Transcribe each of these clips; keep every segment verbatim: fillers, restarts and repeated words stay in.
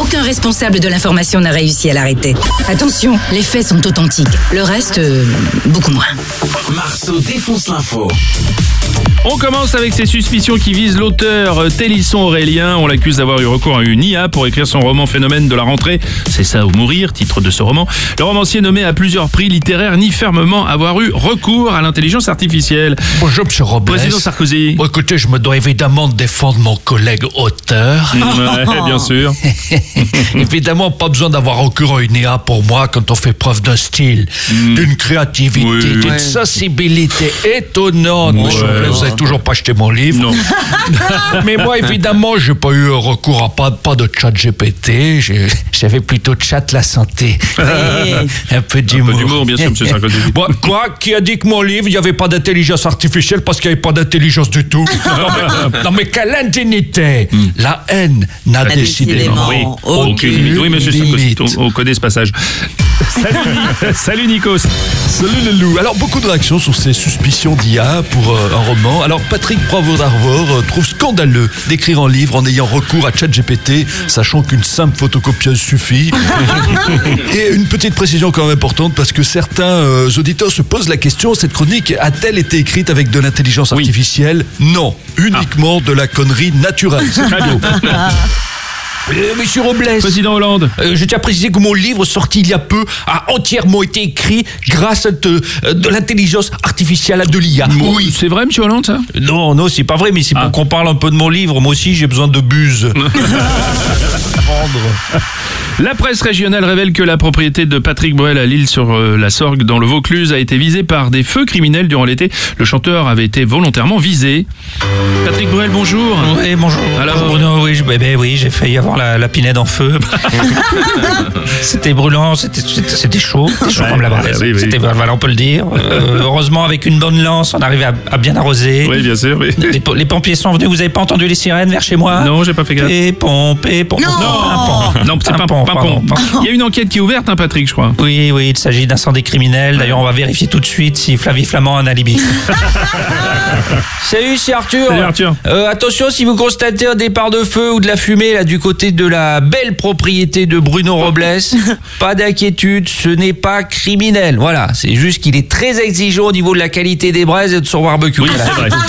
Aucun responsable de l'information n'a réussi à l'arrêter. Attention, les faits sont authentiques. Le reste, euh, beaucoup moins. Marceau défonce l'info. On commence avec ces suspicions qui visent l'auteur Télisson Aurélien. On l'accuse d'avoir eu recours à une I A pour écrire son roman Phénomène de la rentrée. C'est ça ou mourir, titre de ce roman. Le romancier nommé à plusieurs prix littéraires nie fermement avoir eu recours à l'intelligence artificielle. Bonjour, monsieur Robles. Président Sarkozy. Bon, écoutez, je me dois évidemment de défendre mon collègue auteur. Ouais, bien sûr. Évidemment, pas besoin d'avoir recours à une I A pour moi quand on fait preuve d'un style, mm. d'une créativité, oui, d'une ouais. sensibilité étonnante. Ouais, Monsieur Robles, vous n'avez toujours pas acheté mon livre. Non. Mais moi, évidemment, j'ai pas eu recours à pas, pas de chat G P T. J'ai, j'avais plutôt chat la santé. Un peu d'humour. Un peu d'humour, bien sûr, monsieur Sarkozy. Bon, quoi? Qui a dit que mon livre, il n'y avait pas d'intelligence artificielle parce qu'il n'y avait pas d'intelligence du tout? non, mais, non, mais quelle indignité! Mm. La haine n'a La décidément Oui, aucune aucune limite. Oui, monsieur Sarkozy, limite. on, on connaît ce passage. Salut, Ni- Salut Nikos. Salut les loups. Alors beaucoup de réactions sur ces suspicions d'I A pour euh, un roman. Alors Patrick Bravo-Darvor euh, trouve scandaleux d'écrire un livre en ayant recours à ChatGPT, sachant qu'une simple photocopieuse suffit. Et une petite précision quand même importante, parce que certains euh, auditeurs se posent la question, cette chronique a-t-elle été écrite avec de l'intelligence Oui. artificielle? Non, uniquement ah. de la connerie naturelle. C'est très beau. Euh, Monsieur Robles, Président Hollande. euh, je tiens à préciser que mon livre sorti il y a peu a entièrement été écrit grâce à de, euh, de l'intelligence artificielle, à de l'I A. Oui. C'est vrai, monsieur Hollande, ça? Non, non, c'est pas vrai, mais c'est Ah. pour qu'on parle un peu de mon livre. Moi aussi, j'ai besoin de buse. La presse régionale révèle que la propriété de Patrick Bruel à Lille sur euh, la Sorgue dans le Vaucluse a été visée par des feux criminels durant l'été. Le chanteur avait été volontairement visé. Patrick Bruel, bonjour. Oui, bonjour. Alors Bruno, oui, je- ben, ben oui, j'ai failli avoir la, la pinède en feu. C'était brûlant, c'était, c'était, c'était chaud, c'était chaud Ouais, comme la braise. oui, oui. C'était, voilà, on peut le dire. Euh, heureusement, avec une bonne lance, on arrivait à, à bien arroser. Oui, bien sûr, oui. Les, po- les pompiers sont venus, vous avez pas entendu les sirènes vers chez moi? Non, j'ai pas fait gaffe. Et pompe, et pompe. Non. Pimpon. Non, c'est pas un Pimpon, pimpon. pardon, pardon. Il y a une enquête qui est ouverte, hein, Patrick, je crois. Oui, oui, il s'agit d'incendie criminel. D'ailleurs, on va vérifier tout de suite si Flavie Flamand a un alibi. Salut, c'est Arthur. Salut, Arthur. Euh, attention, si vous constatez un départ de feu ou de la fumée là du côté de la belle propriété de Bruno Robles, pas d'inquiétude, ce n'est pas criminel. Voilà, c'est juste qu'il est très exigeant au niveau de la qualité des braises et de son barbecue. Oui, Voilà. c'est vrai.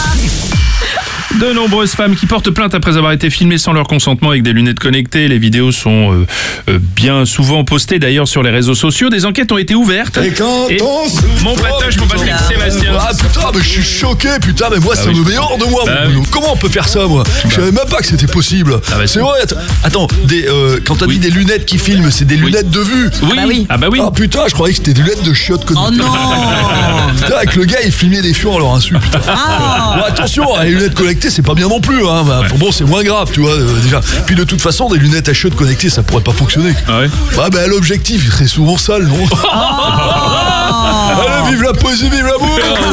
De nombreuses femmes qui portent plainte après avoir été filmées sans leur consentement avec des lunettes connectées. Les vidéos sont euh, euh, bien souvent postées d'ailleurs sur les réseaux sociaux. Des enquêtes ont été ouvertes. Et quand Et on se mon trompe, patoche, mon Patrick Sébastien. Ah putain, mais je suis choqué, putain, mais moi ça oui. me met hors de moi. Bah mon oui. Bruno. Comment on peut faire ça, moi? Je savais même pas que c'était possible. Ah bah, c'est c'est- vrai. att- Attends, des, euh, quand t'as Oui. dit des lunettes qui filment, c'est des lunettes de vue. Oui. bah oui. Ah bah oui. Ah putain, je croyais que c'était des lunettes de chiottes connectées. Oh non. Putain, avec le gars, il filmait des fions à leur insu, putain. Bon, attention, les lunettes connectées, c'est pas bien non plus, hein. Bah, bon, c'est moins grave, tu vois, euh, déjà. Puis de toute façon, des lunettes à chiottes connectées, ça pourrait pas fonctionner. Ah ouais. Bah, bah, l'objectif, il serait souvent sale, non? Allez, vive la poésie, vive l'amour!